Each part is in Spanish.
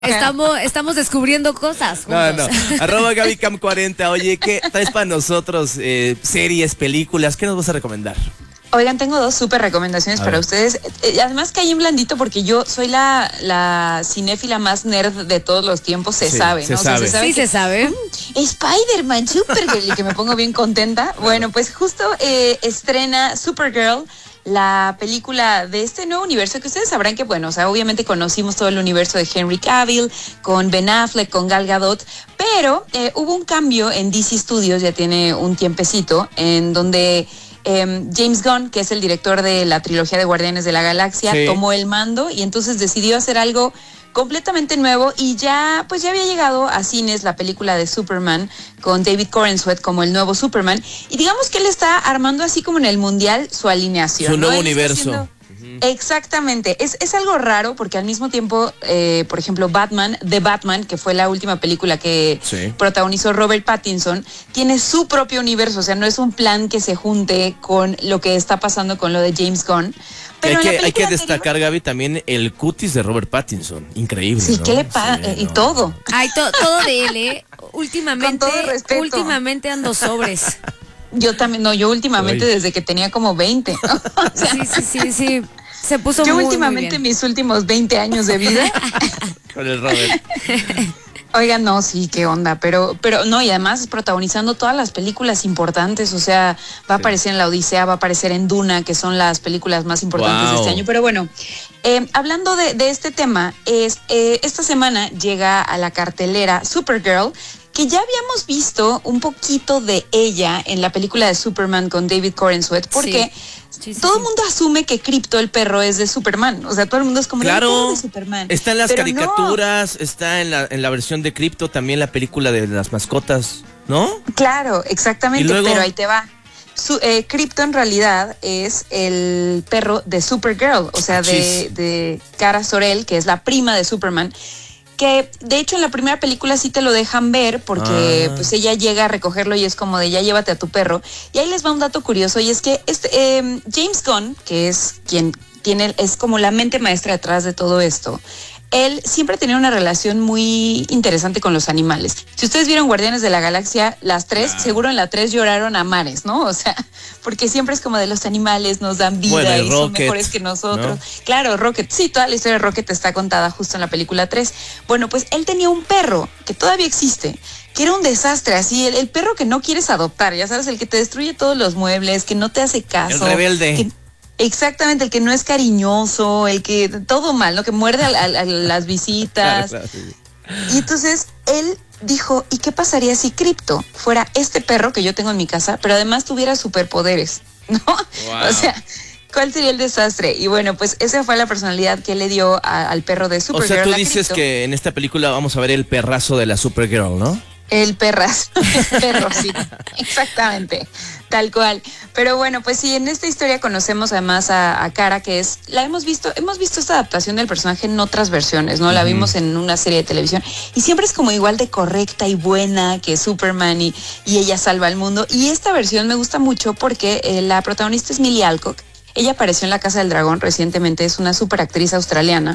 Estamos descubriendo cosas juntos. No. @GabyCam40. Oye, ¿qué traes para nosotros? Series, películas, ¿qué nos vas a recomendar? Oigan, tengo dos súper recomendaciones para ustedes. Además caí en blandito porque yo soy la cinéfila más nerd de todos los tiempos, se sabe, ¿no? Se sabe. Spider-Man, Supergirl, y que me pongo bien contenta. Bueno, pues justo estrena Supergirl, la película de este nuevo universo que ustedes sabrán que, bueno, o sea, obviamente conocimos todo el universo de Henry Cavill, con Ben Affleck, con Gal Gadot, pero hubo un cambio en DC Studios, ya tiene un tiempecito, en donde James Gunn, que es el director de la trilogía de Guardianes de la Galaxia, tomó el mando y entonces decidió hacer algo completamente nuevo y ya había llegado a cines la película de Superman con David Corenswet como el nuevo Superman, y digamos que él está armando así como en el mundial su alineación, su nuevo universo. Exactamente, es algo raro porque al mismo tiempo, por ejemplo, The Batman, que fue la última película que protagonizó Robert Pattinson, tiene su propio universo, o sea, no es un plan que se junte con lo que está pasando con lo de James Gunn. Pero hay que destacar, Gaby, también el cutis de Robert Pattinson, increíble. Sí, ¿no? ¿qué le pasa? Y todo. Ay, todo de él, Últimamente, con todo respeto. Últimamente ando sobres. Yo también, yo últimamente desde que tenía como 20. O sea, sí. Se puso yo muy, últimamente muy bien. mis últimos 20 años de vida. Con el Robert. Oigan, no, sí, qué onda, pero no, y además protagonizando todas las películas importantes, o sea, va a aparecer en La Odisea, va a aparecer en Duna, que son las películas más importantes de este año. Pero bueno, hablando de este tema, esta semana llega a la cartelera Supergirl, que ya habíamos visto un poquito de ella en la película de Superman con David Corenswet, porque todo el mundo asume que Krypto, el perro, es de Superman. O sea, todo el mundo es como el perro de Superman. Está en las caricaturas, está en la versión de Krypto, también la película de las mascotas, ¿no? Claro, exactamente, pero ahí te va. Krypto en realidad es el perro de Supergirl, o sea, de Kara Zor-El, que es la prima de Superman, que de hecho en la primera película sí te lo dejan ver porque pues ella llega a recogerlo y es como de ya llévate a tu perro. Y ahí les va un dato curioso, y es que James Gunn, que es quien es como la mente maestra detrás de todo esto, él siempre tenía una relación muy interesante con los animales. Si ustedes vieron Guardianes de la Galaxia, las tres, seguro en la 3 lloraron a mares, ¿no? O sea, porque siempre es como de los animales nos dan vida y son mejores que nosotros. ¿No? Claro, Rocket, sí, toda la historia de Rocket está contada justo en la película 3. Bueno, pues él tenía un perro que todavía existe, que era un desastre, así, el perro que no quieres adoptar, ya sabes, el que te destruye todos los muebles, que no te hace caso. El rebelde. Exactamente, el que no es cariñoso, el que todo mal, ¿no? Que muerde a las visitas. Claro. Y entonces él dijo, ¿y qué pasaría si Krypto fuera este perro que yo tengo en mi casa, pero además tuviera superpoderes, ¿no? Wow. O sea, ¿cuál sería el desastre? Y bueno, pues esa fue la personalidad que le dio al perro de Supergirl. O sea, tú dices que en esta película vamos a ver el perrazo de la Supergirl, ¿no? El perrazo, el perro, sí, exactamente, tal cual. Pero bueno, pues sí, en esta historia conocemos además a Kara, que hemos visto esta adaptación del personaje en otras versiones, ¿no? La vimos en una serie de televisión y siempre es como igual de correcta y buena que Superman y ella salva al mundo. Y esta versión me gusta mucho porque la protagonista es Millie Alcock. Ella apareció en La Casa del Dragón recientemente, es una super actriz australiana.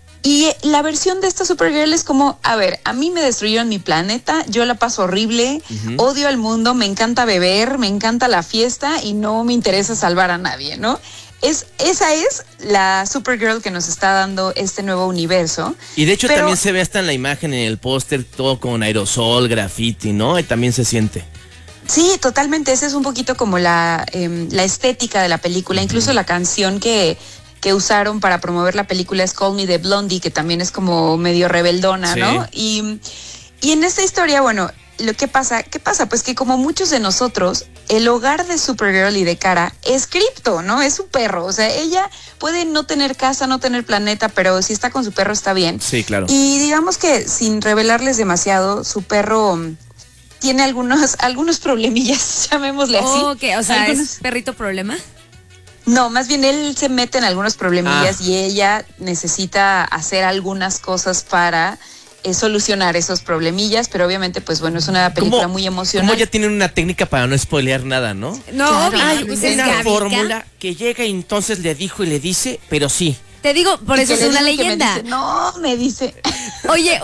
Y la versión de esta Supergirl es como, a ver, a mí me destruyeron mi planeta, yo la paso horrible, odio al mundo, me encanta beber, me encanta la fiesta y no me interesa salvar a nadie, ¿no? Esa es la Supergirl que nos está dando este nuevo universo. Y de hecho también se ve hasta en la imagen, en el póster, todo con aerosol, graffiti, ¿no? Y también se siente. Sí, totalmente, esa es un poquito como la estética de la película, incluso la canción que usaron para promover la película es Call Me de Blondie, que también es como medio rebeldona, ¿no? Y en esta historia, bueno, ¿qué pasa? Pues que como muchos de nosotros, el hogar de Supergirl y de Kara es Krypto, ¿no? Es su perro, o sea, ella puede no tener casa, no tener planeta, pero si está con su perro está bien. Sí, claro. Y digamos que sin revelarles demasiado, su perro tiene algunos problemillas, llamémosle así. Okay, o sea, ¿es perrito problema? No, más bien él se mete en algunos problemillas y ella necesita hacer algunas cosas para solucionar esos problemillas, pero obviamente, pues bueno, es una película muy emocional. Como ya tienen una técnica para no spoilear nada, ¿no? No, claro, hay una fórmula que llega y entonces le dijo y le dice, pero sí. Te digo, por eso es una leyenda. No, me dice. Oye,